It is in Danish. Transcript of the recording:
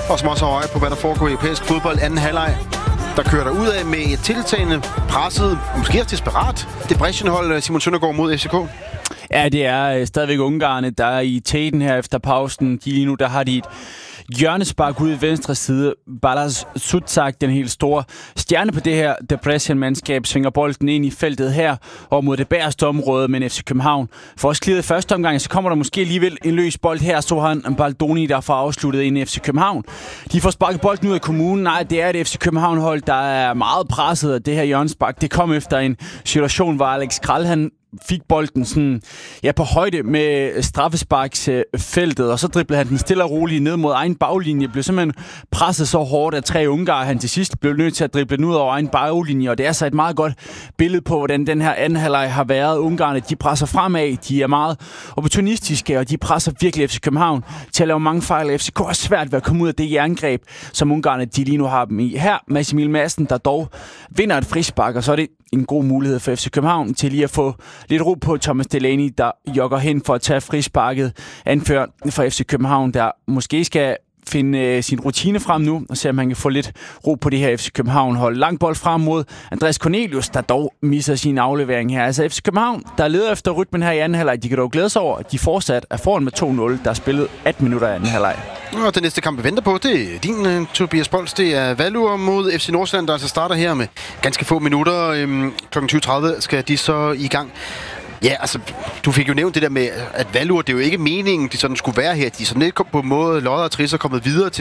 og som også har øje på, hvad der foregår i europæisk fodbold anden halvleg. Der kører der ud af med et tiltagende, presset, måske også desperat, Debrecen-hold, Simon Søndergaard mod FCK. Ja, det er stadigvæk ungarerne, der er i tæten her efter pausen. Lige nu, der har de et hjørnespark ude i venstre side. Balázs Sucák, den helt store stjerne på det her Debrecen-mandskab, svinger bolden ind i feltet her og mod det bagerste område, men FC København får også clearet i første omgang, så kommer der måske alligevel en løs bold her. Så har han Baldoni, der får afsluttet ind i FC København. De får sparket bolden ud af kommunen. Nej, det er et FC København-hold, der er meget presset af det her hjørnespark. Det kom efter en situation, hvor Alex Kral, han fik bolden sådan, på højde med straffesparksfeltet, og så driblede han den stille og roligt ned mod egen baglinje. Blev simpelthen presset så hårdt af 3 ungarer, han til sidst blev nødt til at drible den ud over egen baglinje, og det er så et meget godt billede på, hvordan den her anden halvleg har været. Ungarerne, de presser fremad, de er meget opportunistiske, og de presser virkelig FC København til at lave mange fejl. FCK er svært ved at komme ud af det jerngreb, som ungarerne, de lige nu har dem i. Her, Mads Emil Madsen, der dog vinder et frispark, og så er det en god mulighed for FC København til lige at få lidt ro på Thomas Delaney, der jogger hen for at tage frisparket. Anfører for FC København, der måske skal finde sin rutine frem nu, og se om han kan få lidt ro på det her FC København-hold. Lang bold frem mod Andreas Cornelius, der dog misser sin aflevering her. Altså FC København, der leder efter rytmen her i anden halvleg. De kan dog glæde sig over, at de fortsat er foran med 2-0. Der er spillet 18 minutter i anden halvleg. Og den næste kamp, vi venter på, det er din, Tobias Bols. Det er Valur mod FC Nordsjælland, der altså starter her med ganske få minutter. Kl. 20.30 skal de så i gang. Ja, altså, du fik jo nævnt det der med, at Valur, det er jo ikke meningen, de sådan skulle være her. De er sådan lidt på en måde, lodder og trisser kommet videre til